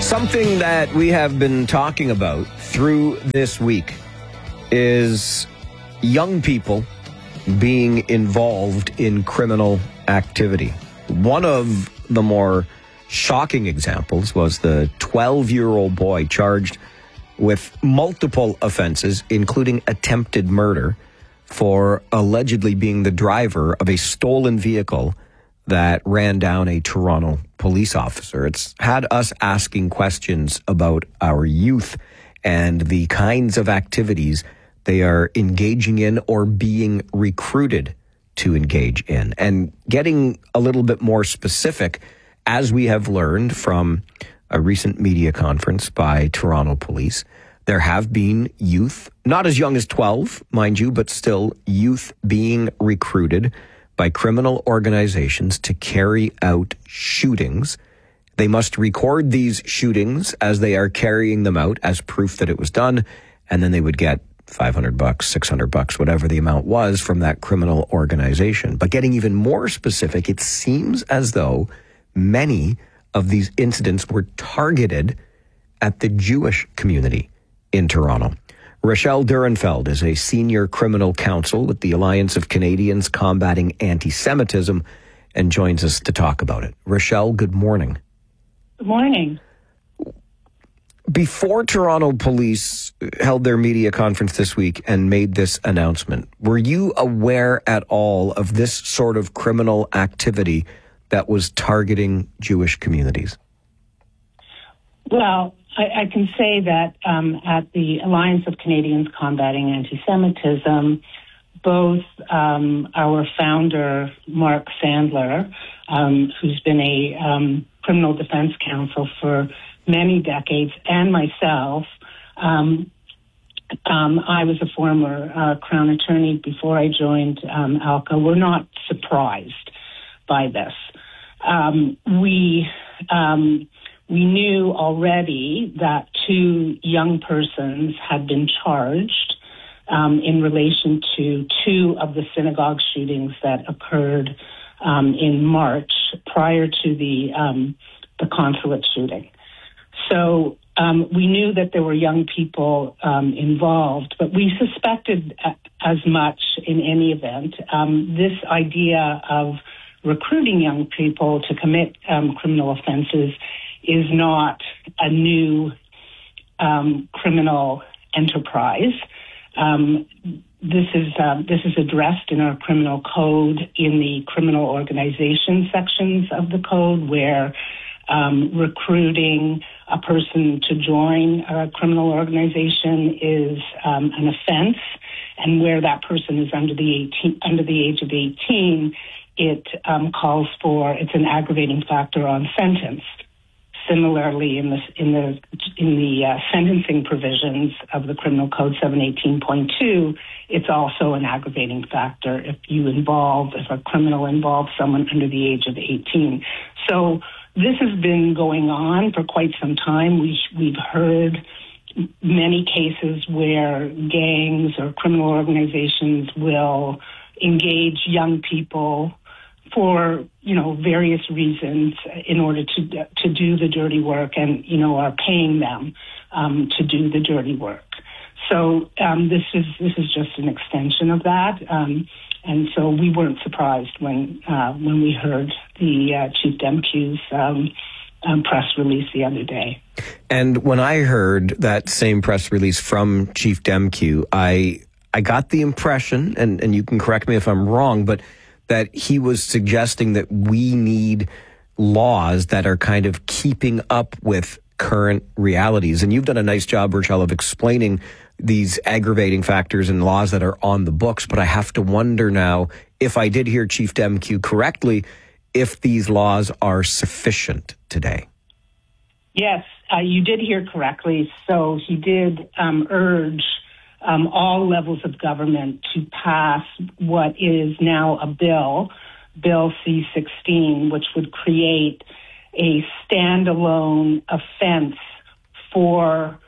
Something that we have been talking about through this week is young people being involved in criminal activity. One of the more shocking examples was the 12-year-old boy charged with multiple offenses, including attempted murder, for allegedly being the driver of a stolen vehicle that ran down a Toronto police officer. It's had us asking questions about our youth and the kinds of activities they are engaging in or being recruited to engage in. And getting a little bit more specific, as we have learned from a recent media conference by Toronto Police, there have been youth, not as young as 12, mind you, but still youth being recruited by criminal organizations to carry out shootings. They must record these shootings as they are carrying them out as proof that it was done, and then they would get $500, $600, whatever the amount was from that criminal organization. But getting even more specific, it seems as though many of these incidents were targeted at the Jewish community in Toronto. Rachelle Durenfeld is a senior criminal counsel with the Alliance of Canadians Combating Anti-Semitism and joins us to talk about it. Rachelle, good morning. Good morning. Before Toronto Police held their media conference this week and made this announcement, were you aware at all of this sort of criminal activity that was targeting Jewish communities? Well, I can say that at the Alliance of Canadians Combating Anti-Semitism, both our founder, Mark Sandler, who's been a criminal defense counsel for many decades, and myself, I was a former Crown attorney before I joined ALCA, were not surprised by this. We knew already that two young persons had been charged in relation to two of the synagogue shootings that occurred in March prior to the consulate shooting. So we knew that there were young people involved, but we suspected as much in any event. This idea of recruiting young people to commit criminal offenses is not a new criminal enterprise. This is addressed in our criminal code in the criminal organization sections of the code, where recruiting a person to join a criminal organization is an offense, and where that person is under the age of 18, it calls for, it's an aggravating factor on sentence. Similarly, in the sentencing provisions of the Criminal Code 718.2, it's also an aggravating factor if a criminal involves someone under the age of 18. So this has been going on for quite some time. We've heard many cases where gangs or criminal organizations will engage young people for, various reasons in order to do the dirty work, and, are paying them to do the dirty work. So this is just an extension of that. And so we weren't surprised when we heard the Chief Demkiw's press release the other day. And when I heard that same press release from Chief Demkiw, I got the impression, and you can correct me if I'm wrong, but that he was suggesting that we need laws that are kind of keeping up with current realities. And you've done a nice job, Rachelle, of explaining these aggravating factors and laws that are on the books. But I have to wonder now, if I did hear Chief Demkiw correctly, if these laws are sufficient today. Yes, you did hear correctly. So he did urge all levels of government to pass what is now a bill, Bill C-16, which would create a standalone offense for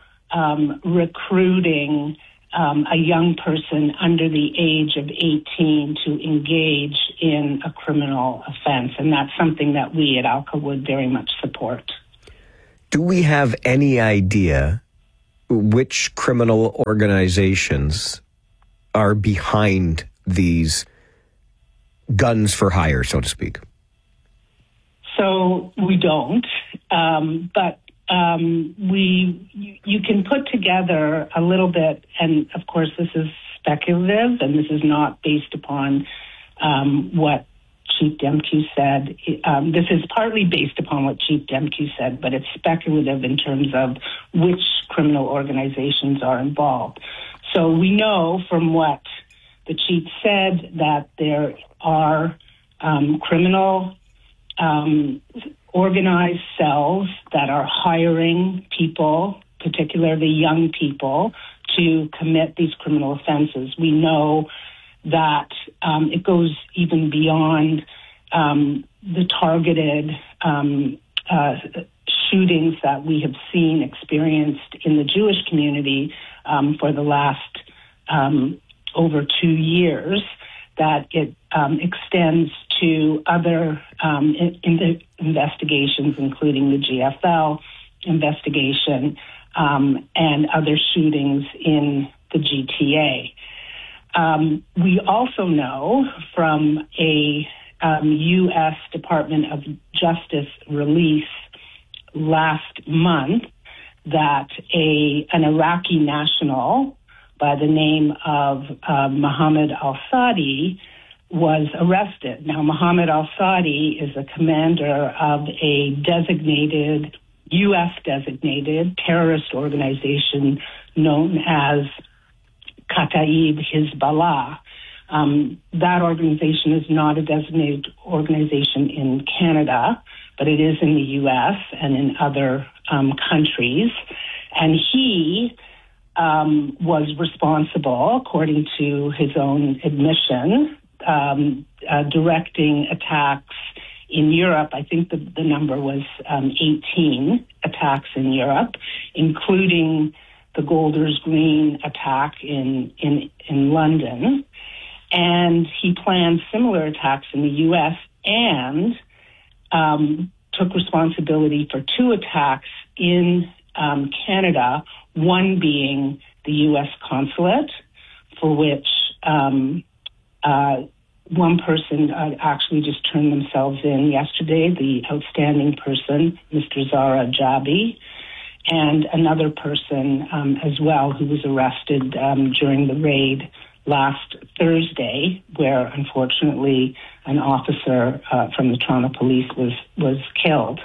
recruiting a young person under the age of 18 to engage in a criminal offense. And that's something that we at ALCA would very much support. Do we have any idea which criminal organizations are behind these guns for hire, so to speak? So we don't, but you can put together a little bit, and of course this is speculative, and this is not based upon what Chief Demkiw said. This is partly based upon what Chief Demkiw said, but it's speculative in terms of which criminal organizations are involved. So we know from what the chief said that there are criminal organized cells that are hiring people, particularly young people, to commit these criminal offenses. We know that it goes even beyond the targeted shootings that we have seen experienced in the Jewish community for the last over 2 years, that it extends to other investigations, including the GFL investigation and other shootings in the GTA. We also know from a U.S. Department of Justice release last month that an Iraqi national by the name of Mohammed al-Sadi was arrested. Now, Mohammed al-Sadi is a commander of a U.S.-designated terrorist organization known as Kataib Hezbollah. That organization is not a designated organization in Canada, but it is in the U.S. and in other countries. And he was responsible, according to his own admission, directing attacks in Europe. I think the number was 18 attacks in Europe, including the Golders Green attack in London. And he planned similar attacks in the U.S. and took responsibility for 2 attacks in Canada, one being the U.S. consulate, for which one person actually just turned themselves in yesterday, the outstanding person, Mr. Zara Jabi, and another person as well who was arrested during the raid last Thursday, where unfortunately an officer from the Toronto Police was killed.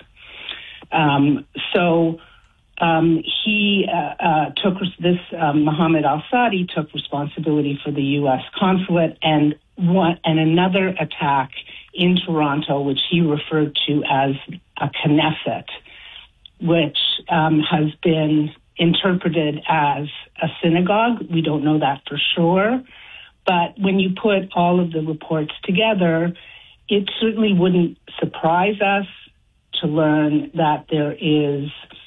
He took this. Mohammed al-Sadi took responsibility for the U.S. consulate and another attack in Toronto, which he referred to as a Knesset, which has been interpreted as a synagogue. We don't know that for sure, but when you put all of the reports together, it certainly wouldn't surprise us to learn that there is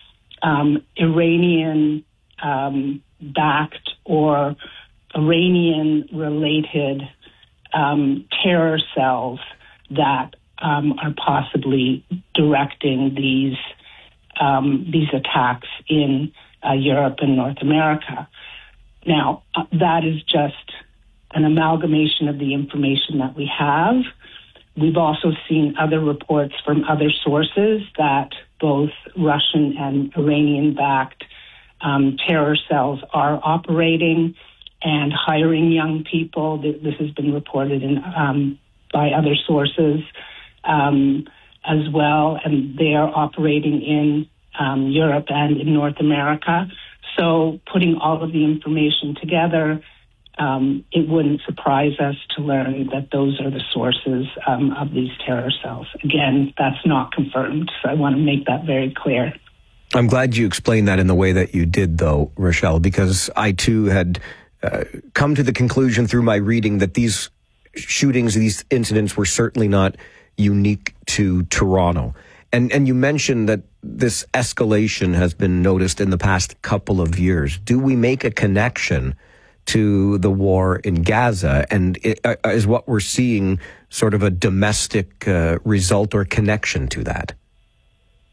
Iranian-backed or Iranian-related terror cells that are possibly directing these attacks in Europe and North America. Now, that is just an amalgamation of the information that we have. We've also seen other reports from other sources that both Russian and Iranian-backed terror cells are operating and hiring young people. This has been reported by other sources as well, and they are operating in Europe and in North America. So putting all of the information together, it wouldn't surprise us to learn that those are the sources of these terror cells. Again, that's not confirmed, so I want to make that very clear. I'm glad you explained that in the way that you did, though, Rochelle, because I, too, had come to the conclusion through my reading that these shootings, these incidents were certainly not unique to Toronto. And you mentioned that this escalation has been noticed in the past couple of years. Do we make a connection to the war in Gaza? And is what we're seeing sort of a domestic result or connection to that?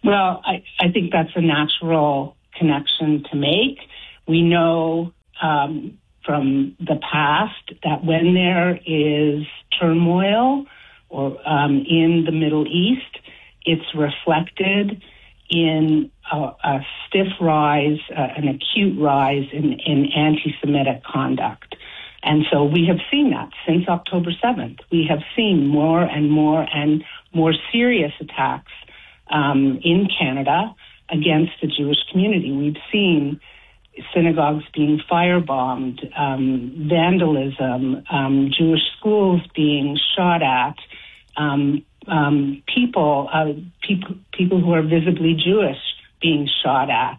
Well, I think that's a natural connection to make. We know from the past that when there is turmoil or in the Middle East, it's reflected in a stiff rise, an acute rise in anti-Semitic conduct. And so we have seen that since October 7th. We have seen more and more serious attacks in Canada against the Jewish community. We've seen synagogues being firebombed, vandalism, Jewish schools being shot at, people who are visibly Jewish being shot at.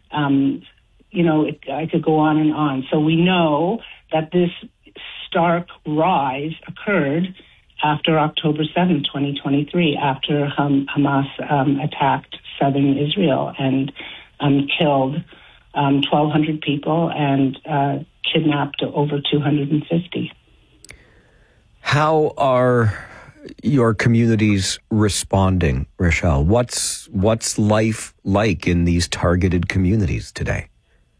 I could go on and on. So we know that this stark rise occurred after October 7, 2023, after Hamas attacked southern Israel and killed 1,200 people and kidnapped over 250. How are your communities responding, Rochelle? What's life like in these targeted communities today?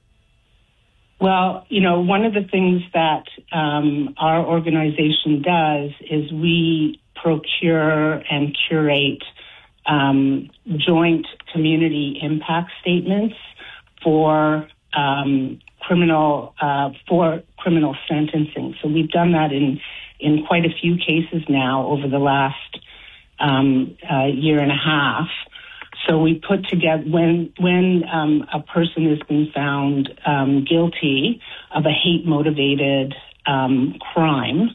Well, one of the things that our organization does is we procure and curate joint community impact statements for criminal sentencing. So we've done that in quite a few cases now over the last year and a half. So we put together, when a person has been found guilty of a hate-motivated crime,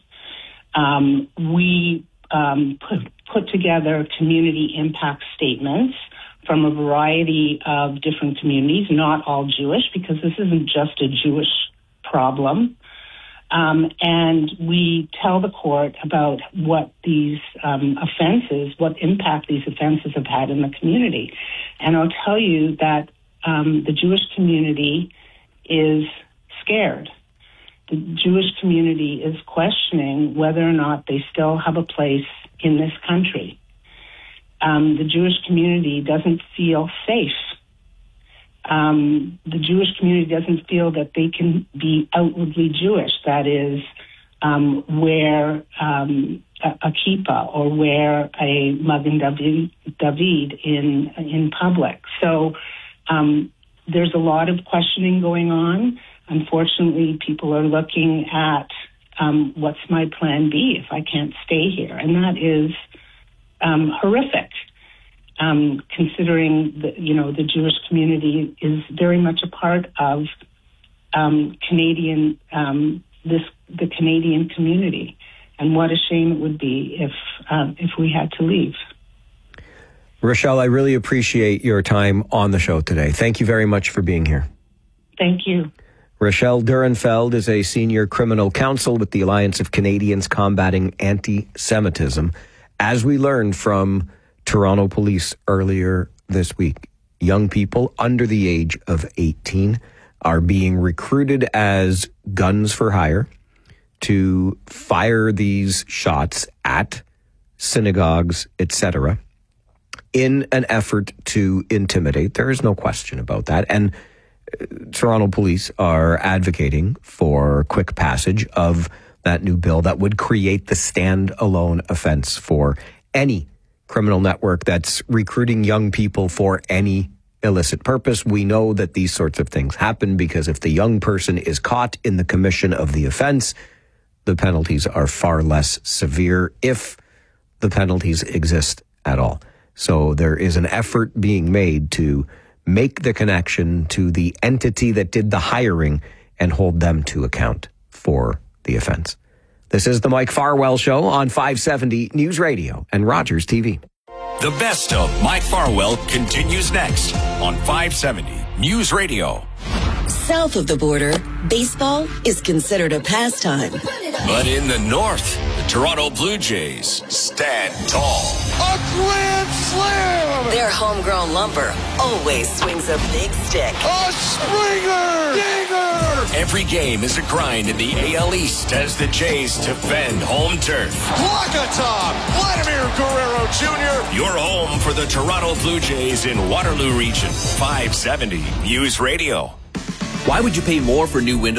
we put together community impact statements from a variety of different communities, not all Jewish, because this isn't just a Jewish problem. And we tell the court about what these offenses, what impact these offenses have had in the community. And I'll tell you that the Jewish community is scared. The Jewish community is questioning whether or not they still have a place in this country. The Jewish community doesn't feel safe. The Jewish community doesn't feel that they can be outwardly Jewish, that is, wear a kippah or wear a Magen David in public. So there's a lot of questioning going on. Unfortunately, people are looking at what's my plan B if I can't stay here, and that is horrific. Considering the Jewish community is very much a part of the Canadian community, and what a shame it would be if we had to leave. Rochelle, I really appreciate your time on the show today. Thank you very much for being here. Thank you. Rochelle Durenfeld is a senior criminal counsel with the Alliance of Canadians Combating Anti-Semitism. As we learned from Toronto police earlier this week, young people under the age of 18 are being recruited as guns for hire to fire these shots at synagogues, etc., in an effort to intimidate. There is no question about that. And Toronto police are advocating for quick passage of that new bill that would create the standalone offense for any criminal network that's recruiting young people for any illicit purpose. We know that these sorts of things happen because if the young person is caught in the commission of the offense, the penalties are far less severe, if the penalties exist at all. So there is an effort being made to make the connection to the entity that did the hiring and hold them to account for the offense. This is the Mike Farwell Show on 570 News Radio and Rogers TV. The best of Mike Farwell continues next on 570 News Radio. South of the border, baseball is considered a pastime. But in the north, the Toronto Blue Jays stand tall A grand slam! Their homegrown lumber always swings a big stick. A Springer! Dinger! Every game is a grind in the AL East as the Jays defend home turf. Wakata! Vladimir Guerrero Jr. Your home for the Toronto Blue Jays in Waterloo Region. 570 News Radio. Why would you pay more for new windows